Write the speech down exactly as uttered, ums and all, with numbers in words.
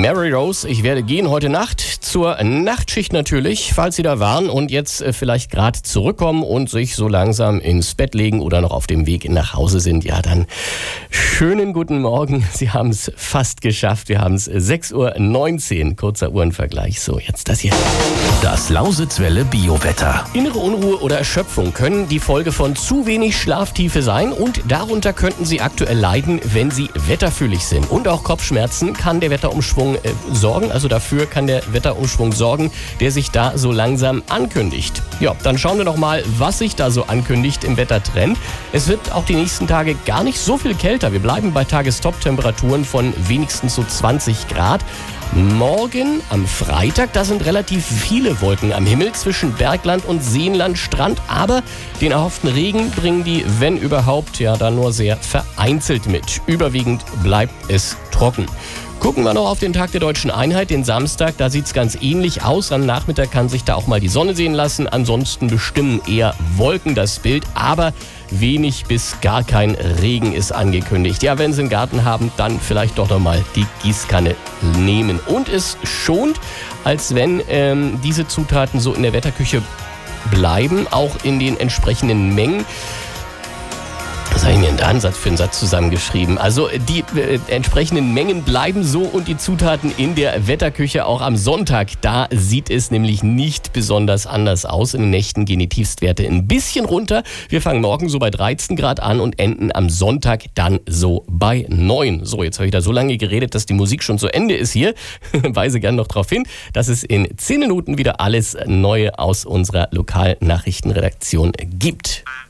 Mary Rose, ich werde gehen heute Nacht zur Nachtschicht natürlich, falls Sie da waren und jetzt äh, vielleicht gerade zurückkommen und sich so langsam ins Bett legen oder noch auf dem Weg nach Hause sind. Ja, dann schönen guten Morgen. Sie haben es fast geschafft. Wir haben es sechs Uhr neunzehn. Kurzer Uhrenvergleich. So, jetzt das hier. Das Lausitzwelle Biowetter. Innere Unruhe oder Erschöpfung können die Folge von zu wenig Schlaftiefe sein und darunter könnten Sie aktuell leiden, wenn Sie wetterfühlig sind. Und auch Kopfschmerzen kann der Wetterumschwung äh, sorgen. Also dafür kann der Wetterumschwung sorgen, der sich da so langsam ankündigt. Ja, dann schauen wir noch mal, was sich da so ankündigt im Wettertrend. Es wird auch die nächsten Tage gar nicht so viel kälter. Wir bleiben bei Tagestop-Temperaturen von wenigstens so zwanzig Grad. Morgen am Freitag, da sind relativ viele Wolken am Himmel zwischen Bergland und Seenland, Strand, aber den erhofften Regen bringen die, wenn überhaupt, ja dann nur sehr vereinzelt mit. Überwiegend bleibt es trocken. Gucken wir noch auf den Tag der Deutschen Einheit, den Samstag. Da sieht es ganz ähnlich aus. Am Nachmittag kann sich da auch mal die Sonne sehen lassen. Ansonsten bestimmen eher Wolken das Bild, aber wenig bis gar kein Regen ist angekündigt. Ja, wenn Sie einen Garten haben, dann vielleicht doch noch mal die Gießkanne nehmen. Und es schont, als wenn ähm, diese Zutaten so in der Wetterküche bleiben, auch in den entsprechenden Mengen. Was habe ich mir denn da einen Satz für einen Satz zusammengeschrieben? Also die äh, entsprechenden Mengen bleiben so und die Zutaten in der Wetterküche auch am Sonntag. Da sieht es nämlich nicht besonders anders aus. In den Nächten gehen die Tiefstwerte ein bisschen runter. Wir fangen morgen so bei dreizehn Grad an und enden am Sonntag dann so bei neun. So, jetzt habe ich da so lange geredet, dass die Musik schon zu Ende ist hier. Weise gern noch darauf hin, dass es in zehn Minuten wieder alles Neue aus unserer Lokalnachrichtenredaktion gibt.